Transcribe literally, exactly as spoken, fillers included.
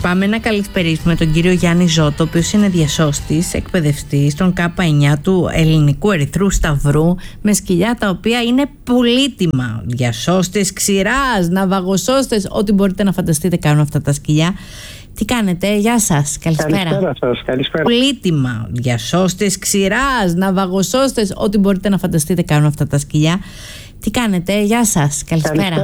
Πάμε να καλησπερίσουμε τον κύριο Γιάννη Ζώτο, ο οποίος είναι διασώστης, εκπαιδευτής των Κάπα εννιά του Ελληνικού Ερυθρού Σταυρού, με σκυλιά τα οποία είναι πολύτιμα. Διασώστες ξηράς, ναυαγοσώστες, ό,τι μπορείτε να φανταστείτε κάνουν αυτά τα σκυλιά. Τι κάνετε, γεια σας, καλησπέρα. Καλησπέρα σας, καλησπέρα. Πολύτιμα. Διασώστες ξηράς, ναυαγοσώστες, ό,τι μπορείτε να φανταστείτε κάνουν αυτά τα σκυλιά. Τι κάνετε, γεια σας, καλησπέρα. Καλησπέρα.